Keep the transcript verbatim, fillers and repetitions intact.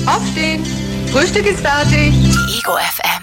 Aufstehen! Frühstück ist fertig! Die Ego F M.